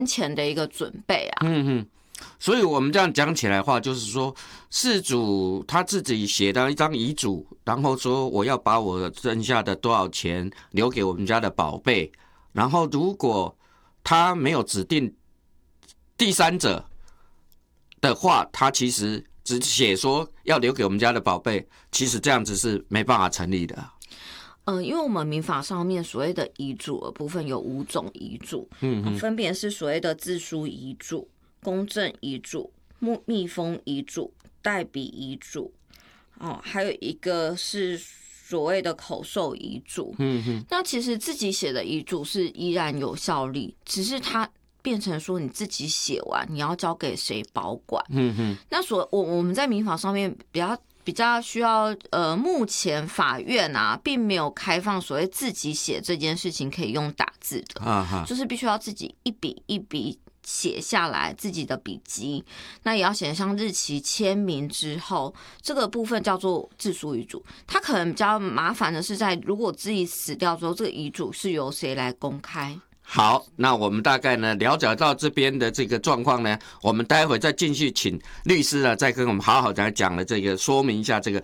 前的一个准备啊。 所以我们这样讲起来的话，就是说，事主他自己写的一张遗嘱，然后说我要把我剩下的多少钱留给我们家的宝贝，然后如果他没有指定第三者的话，他其实只写说要留给我们家的宝贝，其实这样子是没办法成立的。 因为我们民法上面所谓的遗嘱的部分有5种遗嘱，分别是所谓的自书遗嘱、公证遗嘱、密封遗嘱、代笔遗嘱，还有一个是所谓的口授遗嘱。那其实自己写的遗嘱是依然有效力，只是它变成说你自己写完，你要交给谁保管。那我们在民法上面比较需要，目前法院啊，并没有开放所谓自己写这件事情可以用打字的，就是必须要自己一笔一笔写下来自己的笔迹，那也要写上日期、签名之后，这个部分叫做自书遗嘱。它可能比较麻烦的是在如果自己死掉之后，这个遗嘱是由谁来公开。 好，那我们大概呢了解到这边的这个状况呢，我们待会再继续请律师呢再跟我们好好来讲了这个，说明一下这个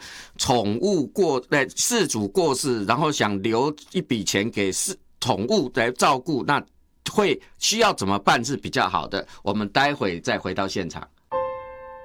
事主过世，然后想留一笔钱给宠物来照顾，那需要怎么办是比较好的？我们待会再回到现场。